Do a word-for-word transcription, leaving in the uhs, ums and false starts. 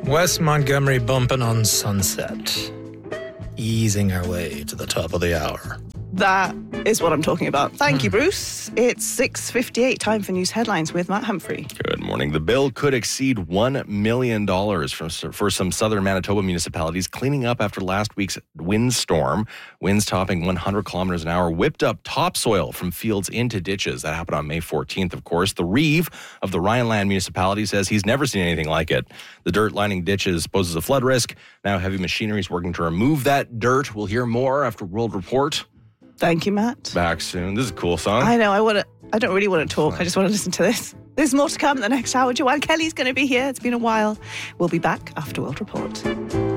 West Montgomery bumping on Sunset. Easing our way to the top of the hour. That is what I'm talking about. Thank hmm. you, Bruce. It's six fifty-eight, time for news headlines with Matt Humphrey. Good morning. The bill could exceed one million dollars from, for some southern Manitoba municipalities cleaning up after last week's windstorm. Winds topping one hundred kilometers an hour whipped up topsoil from fields into ditches. That happened on May fourteenth, of course. The Reeve of the Rhineland municipality says he's never seen anything like it. The dirt lining ditches poses a flood risk. Now heavy machinery is working to remove that dirt. We'll hear more after World Report. Thank you, Matt. Back soon. This is a cool song. I know. I want to. I don't really want to talk. I just want to listen to this. There's more to come in the next hour. Joanne Kelly's going to be here. It's been a while. We'll be back after World Report.